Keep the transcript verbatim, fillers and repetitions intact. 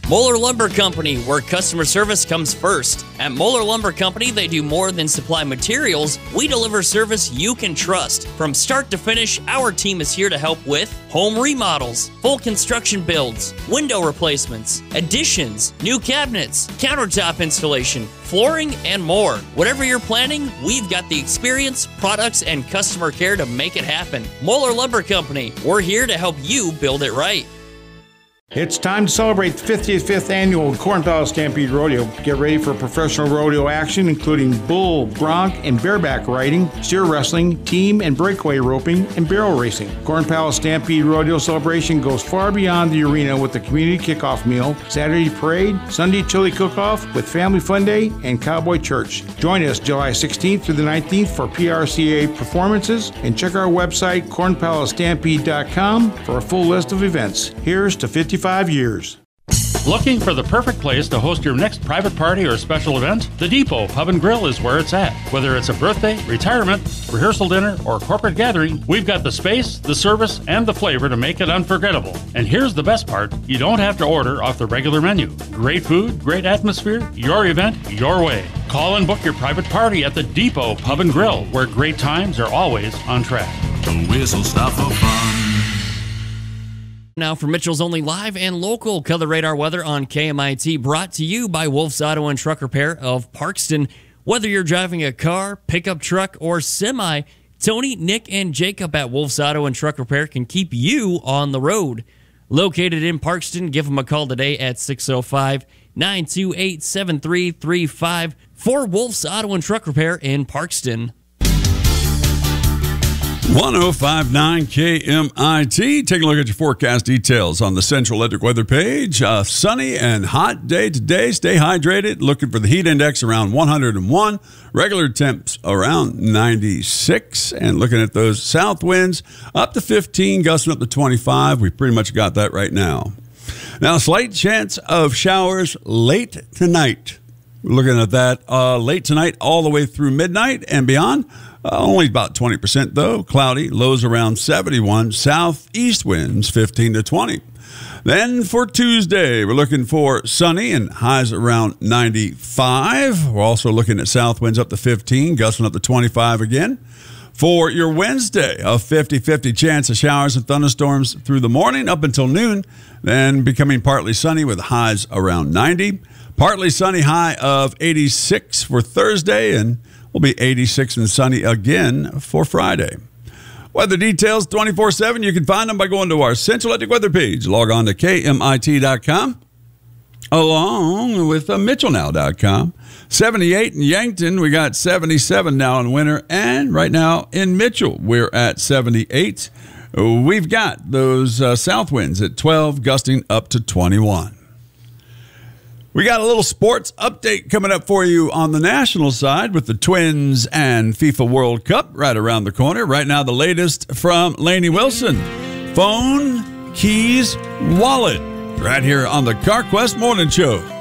Moeller Lumber Company, where customer service comes first. At Moeller Lumber Company, they do more than supply materials. We deliver service you can trust. From start to finish, our team is here to help with home remodels, full construction builds, window replacements, additions, new cabinets, countertop installation, flooring, and more. Whatever you're planning, we've got the experience, products, and customer care to make it happen. Moeller Lumber Company, we're here to help you build it right. It's time to celebrate the fifty-fifth annual Corn Palace Stampede Rodeo. Get ready for professional rodeo action, including bull, bronc, and bareback riding, steer wrestling, team and breakaway roping, and barrel racing. Corn Palace Stampede Rodeo celebration goes far beyond the arena with the community kickoff meal, Saturday parade, Sunday chili cook-off with family fun day, and cowboy church. Join us July sixteenth through the nineteenth for P R C A performances, and check our website corn palace stampede dot com for a full list of events. Here's to fifty-five years. Looking for the perfect place to host your next private party or special event? The Depot Pub and Grill is where it's at. Whether it's a birthday, retirement, rehearsal dinner, or corporate gathering, we've got the space, the service, and the flavor to make it unforgettable. And here's the best part, you don't have to order off the regular menu. Great food, great atmosphere, your event, your way. Call and book your private party at the Depot Pub and Grill, where great times are always on track. The whistle stop for fun. Now for Mitchell's Only Live and Local Color Radar Weather on K M I T, brought to you by Wolf's Auto and Truck Repair of Parkston. Whether you're driving a car, pickup truck, or semi, Tony, Nick, and Jacob at Wolf's Auto and Truck Repair can keep you on the road. Located in Parkston, give them a call today at six oh five, nine two eight, seven three three five for Wolf's Auto and Truck Repair in Parkston. one oh five point nine K M I T. Take a look at your forecast details on the Central Electric weather page. Uh, sunny and hot day today. Stay hydrated. Looking for the heat index around one hundred one. Regular temps around ninety-six. And looking at those south winds up to fifteen, gusting up to twenty-five. We pretty much got that right now. Now, slight chance of showers late tonight. We're looking at that uh, late tonight all the way through midnight and beyond. Uh, only about twenty percent, though. Cloudy, lows around seventy-one. Southeast winds, fifteen to twenty. Then for Tuesday, we're looking for sunny and highs around ninety-five. We're also looking at south winds up to fifteen, gusting up to twenty-five again. For your Wednesday, a fifty-fifty chance of showers and thunderstorms through the morning up until noon, then becoming partly sunny with highs around ninety. Partly sunny, high of eighty-six for Thursday, and will be eighty-six and sunny again for Friday. Weather details twenty-four seven. You can find them by going to our Central Electric weather page. Log on to K M I T dot com along with uh, Mitchell Now dot com. seventy-eight in Yankton. We got seventy-seven now in winter. And right now in Mitchell, we're at seventy-eight. We've got those uh, south winds at twelve, gusting up to twenty-one. We got a little sports update coming up for you on the national side with the Twins and FIFA World Cup right around the corner. Right now, the latest from Lainey Wilson. Phone, keys, wallet. Right here on the CarQuest Morning Show.